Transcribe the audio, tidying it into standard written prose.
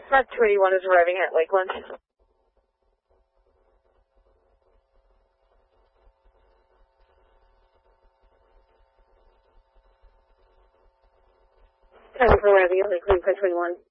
Mark 281 is arriving at Lakeland. Time for arriving at Lakeland, 521.